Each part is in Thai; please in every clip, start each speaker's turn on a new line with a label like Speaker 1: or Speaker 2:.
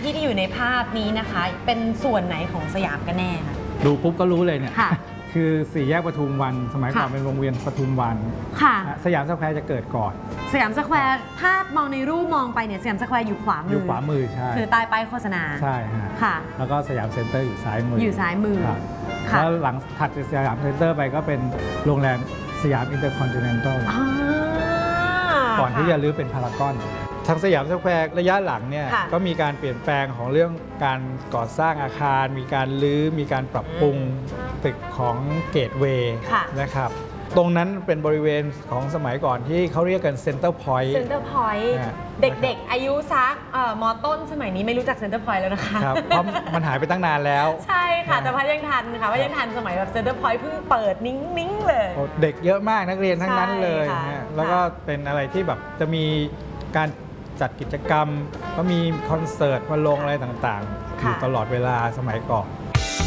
Speaker 1: ที่ที่อยู่ในภาพนี้นะคะเป็นส่วนไหนของสยามกันแน่คะ
Speaker 2: ดูปุ๊บก็รู้เลยเนี่ย คือสี่แยกปทุมวันสมัยก่อน
Speaker 1: ค่ะ
Speaker 2: เป็นวงเวียนปทุมวัน
Speaker 1: ค่ะ
Speaker 2: สยามสแควร์จะเกิดก่อน
Speaker 1: สยามสแควร์ถ้ามองในรูปมองไปเนี่ยสยามสแควร์อยู่ขวามื
Speaker 2: อยู่ขวามือใช่
Speaker 1: คือใต้ป้ายโฆษณา
Speaker 2: ใช่ฮะ
Speaker 1: ค่ะ
Speaker 2: แล้วก็สยามเซ็นเตอร์อยู่ซ้ายมือ
Speaker 1: อยู่ซ้ายมือ
Speaker 2: ครับ
Speaker 1: ค่ะ
Speaker 2: แล้วหลังถัดจากสยามเซ็นเตอร์ไปก็เป็นโรงแรมสยามอินเตอร์คอนติเนนตัลก่อนที่จะรื้อเป็นพารากอนทางสยามสแควร์ระยะหลังเนี่ยก็มีการเปลี่ยนแปลงของเรื่องการก่อสร้างอาคารมีการรื้อมีการปรับปรุงตึกของเกตเวย์นะครับตรงนั้นเป็นบริเวณของสมัยก่อนที่เขาเรียกกันเซ็นเตอร์พอยต์
Speaker 1: เซ็นเตอร์พอยต์เด็กๆอายุซักมอต้นสมัยนี้ไม่รู้จักเซ็นเตอร์พอยต์แล้วนะคะ
Speaker 2: ครับเพราะมันหายไปตั้งนานแล้ว
Speaker 1: ใช่ค่ะแต่พัดยังทันค่ะว่ายังทันสมัยแบบเซ็นเตอร์พอยต์เพิ่งเปิดนิ่งๆเลย
Speaker 2: เด็กเยอะมากนักเรียนทั้งนั้นเลยแล้วก็เป็นอะไรที่แบบจะมีการจัดกิจกรรมก็มีคอนเสิร์ตมาลงอะไรต่างๆอยู่ตลอดเวลาสมัยก่อน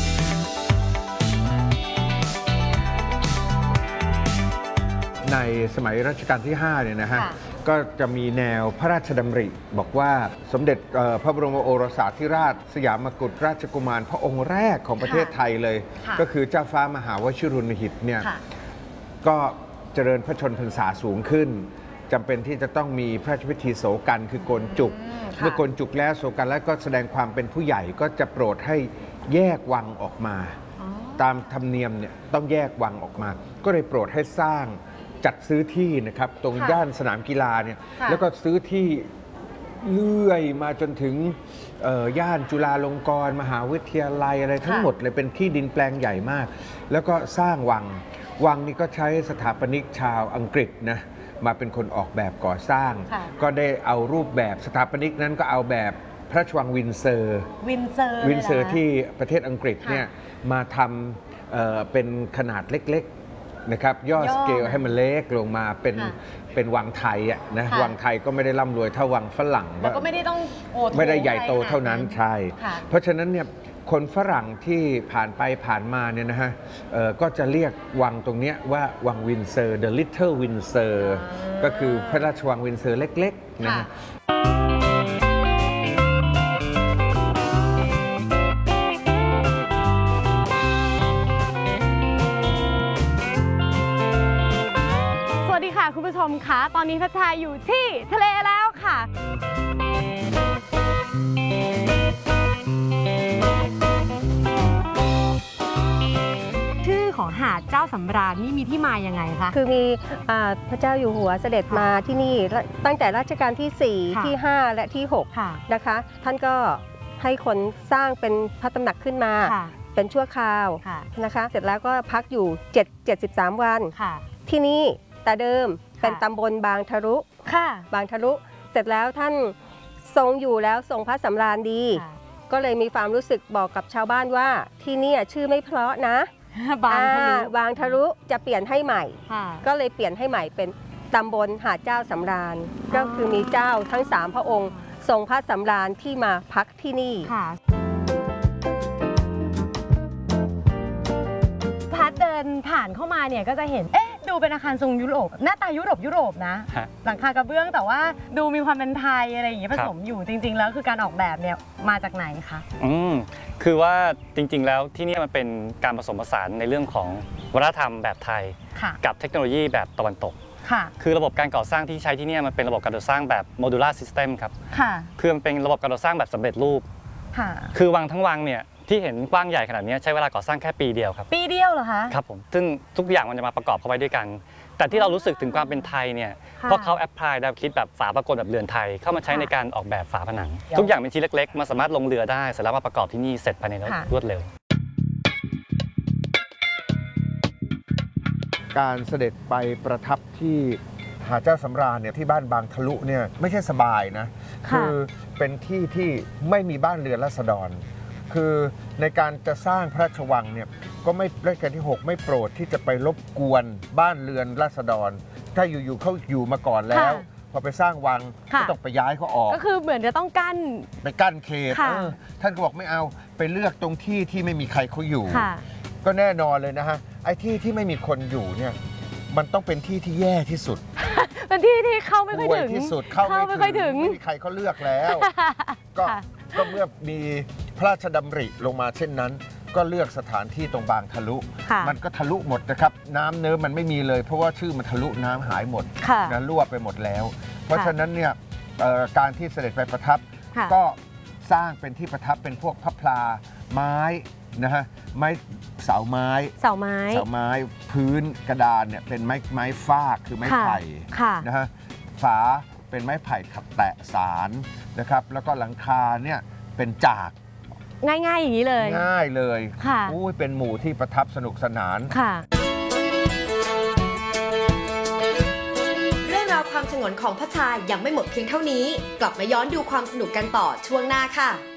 Speaker 3: ในสมัยรัชกาลที่5เนี่ยนะฮะก็จะมีแนวพระราชดำริบอกว่าสมเด็จพระบรมโอรสาธิราชสยามกุฎราชกุมารพระองค์แรกของประเทศไทยเลยก็คือเจ้าฟ้ามหาวชิรุณหิตเนี่ยก็เจริญพระชนพรรษาสูงขึ้นจำเป็นที่จะต้องมีพระราชพิธีโสกันคือโกนจุกเมื่อโกนจุกแล้วโสกันแล้วก็แสดงความเป็นผู้ใหญ่ก็จะโปรดให้แยกวังออกมาตามธรรมเนียมเนี่ยต้องแยกวังออกมาก็เลยโปรดให้สร้างจัดซื้อที่นะครับตรงย่านสนามกีฬาเนี่ยแล้วก็ซื้อที่เลื่อยมาจนถึงย่านจุฬาลงกรณ์มหาวิทยาลัยอะไรทั้งหมดเลยเป็นที่ดินแปลงใหญ่มากแล้วก็สร้างวังนี้ก็ใช้สถาปนิกชาวอังกฤษนะมาเป็นคนออกแบบก่อสร้างก็ได้เอารูปแบบสถาปนิกนั้นก็เอาแบบพระราชวังวินเซอร์ที่ประเทศอังกฤษเนี่ยมาทำเป็นขนาดเล็กๆนะครับย่อสเกลให้มันเล็กลงมาเป็นวังไทยอ่ะนะวังไทยก็ไม่ได้ร่ำรวยเท่าวังฝรั่ง
Speaker 1: แล้วก็ไม่ได้ต้อง
Speaker 3: ไม่ได้ใหญ่โตเท่านั้นใช่เพราะฉะนั้นเนี่ยคนฝรั่งที่ผ่านไปผ่านมาเนี่ยนะฮะก็จะเรียกวังตรงนี้ว่าวังวินเซอร์ The Little Windsor ก็คือพระราชวังวินเซอร์เล็กๆนะฮะ
Speaker 1: คุณผู้ชมคะตอนนี้พัชชาอยู่ที่ทะเลแล้วค่ะชื่อของหาดเจ้าสำราญนี่มีที่มายังไงคะ
Speaker 4: คือมีพระเจ้าอยู่หัวเสด็จมาที่นี่ตั้งแต่รัชกาลที่4ที่5และที่6นะคะท่านก็ให้คนสร้างเป็นพระตำหนักขึ้นมาเป็นชั่วคราวนะคะเสร็จแล้วก็พักอยู่73 วันที่นี่แต่เดิมเป็นตำบลบางทะลุบางทะลุเสร็จแล้วท่านทรงอยู่แล้วทรงพระสำราญดีก็เลยมีความรู้สึกบอกกับชาวบ้านว่าที่นี่ชื่อไม่เพราะนะบางทะลุจะเปลี่ยนให้ใหม่ก็เลยเปลี่ยนให้ใหม่เป็นตำบลหาดเจ้าสำราญก็คือมีเจ้าทั้ง3พระองค์ทรงพระสำราญที่มาพักที่นี่
Speaker 1: พัดเดินผ่านเข้ามาเนี่ยก็จะเห็นดูเป็นอาคารทรงยุโรปหน้าตายุโรปนะหลังคากระเบื้องแต่ว่าดูมีความเป็นไทยอะไรอย่างเงี้ยผสมอยู่จริงๆแล้วคือการออกแบบเนี่ยมาจากไหนคะ
Speaker 5: คือว่าจริงๆแล้วที่นี่มันเป็นการผสมผสานในเรื่องของวัฒนธรรมแบบไทยกับเทคโนโลยีแบบตะวันตกคือระบบการก่อสร้างที่ใช้ที่นี่มันเป็นระบบการก่อสร้างแบบ modular system ครับคือมันเป็นระบบการก่อสร้างแบบสำเร็จรูปคือวังทั้งวังเนี่ยที่เห็นกว้างใหญ่ขนาดนี้ใช้เวลาก่อสร้างแค่ปีเดียวครับ
Speaker 1: ปีเดียวเหรอคะ
Speaker 5: ครับผมซึ่งทุกอย่างมันจะมาประกอบเข้าไว้ด้วยกันแต่ที่เรารู้สึกถึงความเป็นไทยเนี่ยเพราะเขาแอพพลายแนวคิดแบบฝาปรากฏแบบเรือนไทยเข้ามาใช้ในการออกแบบฝาผนังทุกอย่างเป็นชิ้นเล็กๆมาสามารถลงเรือได้เสร็จแล้วมาประกอบที่นี่เสร็จภายในรวดเร็ว
Speaker 3: การเสด็จไปประทับที่หาดเจ้าสำราญเนี่ยที่บ้านบางทะลุเนี่ยไม่ใช่สบายนะคือเป็นที่ที่ไม่มีบ้านเรือนราษฎรคือในการจะสร้างพระราชวังเนี่ยก็ไม่รัชกาลที่6ไม่โปรดที่จะไปรบกวนบ้านเรือนราษฎรถ้าอยู่ๆเขาอยู่มาก่อนแล้วพอไปสร้างวังก็ต้องไปย้ายเขาออก
Speaker 1: ก็คือเหมือนจะต้องกั้น
Speaker 3: ไปกั้นเขตท่านก็บอกไม่เอาไปเลือกตรงที่ที่ไม่มีใครเขาอยู่ก็แน่นอนเลยนะฮะไอ้ที่ที่ไม่มีคนอยู่เนี่ยมันต้องเป็นที่ที่แย่ที่สุด
Speaker 1: เป็นที่ที่เข้าไม่ค่อยถึง
Speaker 3: ที่สุดเข้าไม่ค่อยถึงไม่มีใครเขาเลือกแล้วก็ก็เมื่อมีพระราชดำริลงมาเช่นนั้น ก็เลือกสถานที่ตรงบางทะลุมันก็ทะลุหมดนะครับน้ำเนิ้มมันไม่มีเลยเพราะว่าชื่อมันทะลุน้ำหายหมดนะรั่วไปหมดแล้วเพราะฉะนั้นเนี่ยการที่เสด็จไปประทับก็สร้างเป็นที่ประทับเป็นพวกพระพลาไม้นะฮะไม้เสาไม้พื้นกระดานเนี่ยเป็นไม้ฟากคือไม้ไผ่นะฮะฝาเป็นไม้ไผ่ขัดแตะสารนะครับแล้วก็หลังคาเนี่ยเป็นจาก
Speaker 1: ง่ายๆอย่างนี้เลย
Speaker 3: ง่ายเลยอุ้ยเป็นหมู่ที่ประทับสนุกสนาน
Speaker 6: เรื่องราวความสงวนของพระชายยังไม่หมดเพียงเท่านี้กลับมาย้อนดูความสนุกกันต่อช่วงหน้าค่ะ